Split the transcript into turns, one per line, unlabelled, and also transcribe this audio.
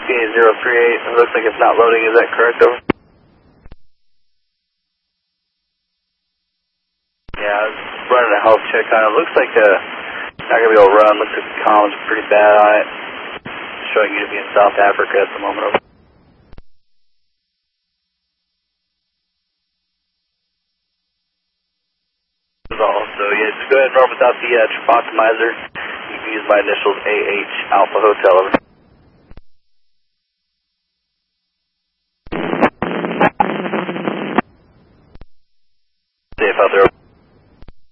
PA038. It looks like it's not loading. Is that correct, over? Yeah, I was running a health check on it. Looks like not going to be able to run. Looks like the columns are pretty bad on it. Showing you to be in South Africa at the moment, over. So yeah, just go ahead and run without the trip optimizer. You can use my initials AH Alpha Hotel, over.